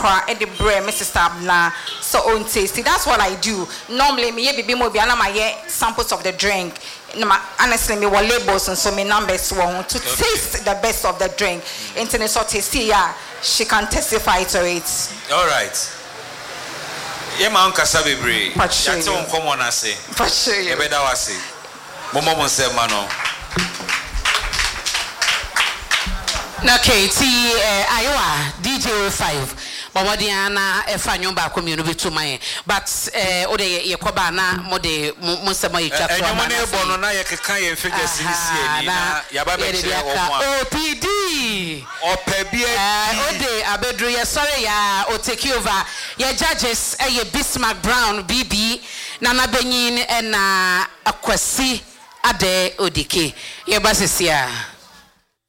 kakra e the bread Mrs. Tabna so on tasty. That's what I do. Normally me be mo bi na my samples of the drink. Honestly me what labels and so me numbers want to taste the best of the drink. Internet so tasty she can testify to it. All right. Yema unkasa bebre. Yate unkomo na se. Ebeda wase. Momo monse mano. Okay, Iowa DJ 05. Mama Diana efa nyomba ko mienu betu man. But ode ye koba na mode monsema ye twa kwa. Enyomo ne bono na ye keka ye figure sinisi ni na yaba be kire omo. OPD. Opebie. Ode abedru ye sorry ya o take over. Ye judges ye Bismarck Brown BB Nana Benyin na Akwasi Ade Odike. Ye basesia.